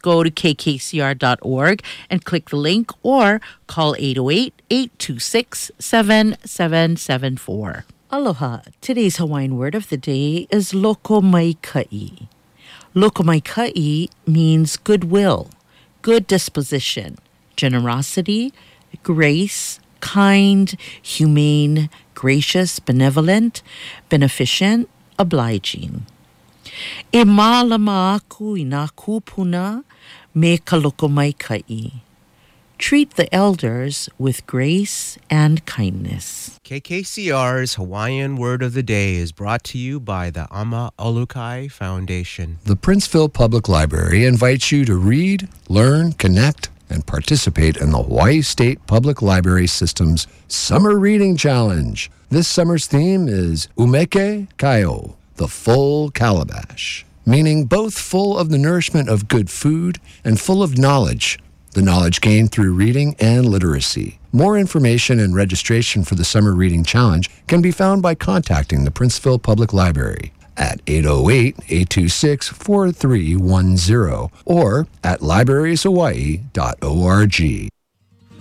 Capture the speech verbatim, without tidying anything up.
just go to k k c r dot org and click the link or call eight oh eight, eight two six, seven seven seven four. Aloha. Today's Hawaiian word of the day is lokomaikai. Lokomaikai means goodwill, good disposition, generosity, grace, kind, humane, gracious, benevolent, beneficent, obliging. E mālama aku i nā kūpuna me ka lokomaikai. Treat the elders with grace and kindness. K K C R's Hawaiian Word of the Day is brought to you by the Ama Olukai Foundation. The Princeville Public Library invites you to read, learn, connect, and participate in the Hawaii State Public Library System's Summer Reading Challenge. This summer's theme is Umeke Kaio, the full calabash, meaning both full of the nourishment of good food and full of knowledge, the knowledge gained through reading and literacy. More information and registration for the Summer Reading Challenge can be found by contacting the Princeville Public Library at eight oh eight, eight two six, four three one zero or at libraries hawaii dot org.